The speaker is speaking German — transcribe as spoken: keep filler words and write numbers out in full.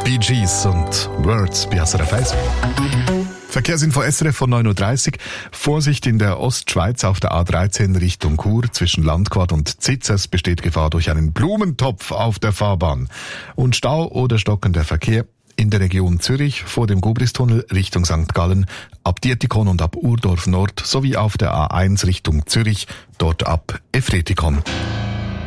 Bee Gees und Words bei S R F eins. Verkehrsinfo S R F von neun Uhr dreißig. Vorsicht in der Ostschweiz auf der A dreizehn Richtung Chur zwischen Landquart und Zitzers besteht Gefahr durch einen Blumentopf auf der Fahrbahn. Und Stau oder stockender Verkehr in der Region Zürich vor dem Gubristunnel Richtung Sankt Gallen, ab Dietikon und ab Urdorf Nord sowie auf der A eins Richtung Zürich, dort ab Efretikon.